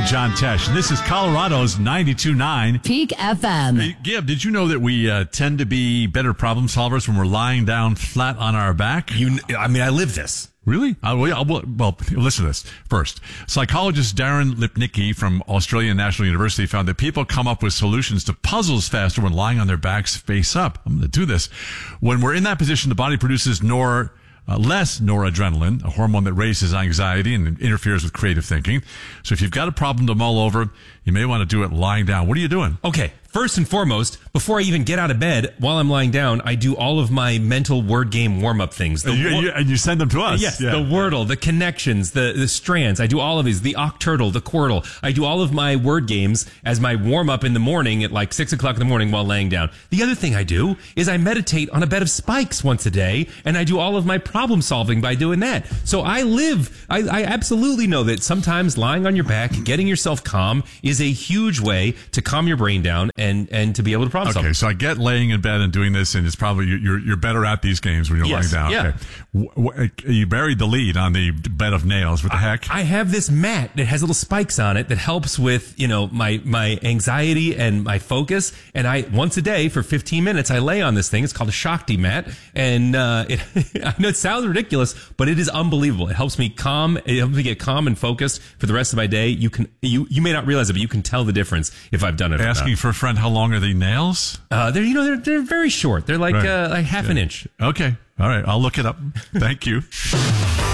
John Tesh. This is Colorado's 92.9 Peak FM. Hey, Gib, did you know that we tend to be better problem solvers when we're lying down flat on our back? I live this. Really? Well, listen to this. First, psychologist Darren Lipnicki from Australian National University found that people come up with solutions to puzzles faster when lying on their backs face up. I'm going to do this. When we're in that position, the body produces less noradrenaline, a hormone that raises anxiety and interferes with creative thinking. So if you've got a problem to mull over, you may want to do it lying down. What are you doing? Okay. First and foremost, before I even get out of bed, while I'm lying down, I do all of my mental word game warm-up things. And you send them to us. Yes, yeah. The Wordle, the connections, the strands. I do all of these. The Octurtle, the Quirtle. I do all of my word games as my warm-up in the morning at like 6 o'clock in the morning while laying down. The other thing I do is I meditate on a bed of spikes once a day, and I do all of my problem solving by doing that. So I absolutely know that sometimes lying on your back, getting yourself calm is a huge way to calm your brain down and to be able to problem solve. Okay, so I get laying in bed and doing this, and it's probably you're better at these games when you're lying down. Yeah. Okay. You buried the lead on the bed of nails. What the heck? I have this mat that has little spikes on it that helps with, my anxiety and my focus. And once a day for 15 minutes, I lay on this thing. It's called a Shakti mat. And, I know it sounds ridiculous, but it is unbelievable. It helps me calm. It helps me get calm and focused for the rest of my day. You may not realize it, but you can tell the difference if I've done it. Asking for a friend, how long are the nails? They're very short. They're like half an inch. Okay. All right. I'll look it up. Thank you.